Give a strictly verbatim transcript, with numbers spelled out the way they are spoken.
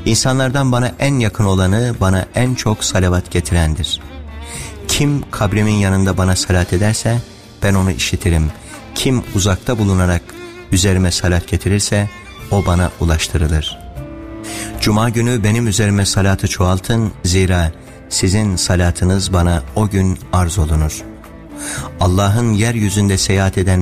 İnsanlardan bana en yakın olanı bana en çok salavat getirendir. Kim kabrimin yanında bana salat ederse ben onu işitirim. Kim uzakta bulunarak üzerime salat getirirse o bana ulaştırılır. Cuma günü benim üzerime salatı çoğaltın, zira sizin salatınız bana o gün arz olunur. Allah'ın yeryüzünde seyahat eden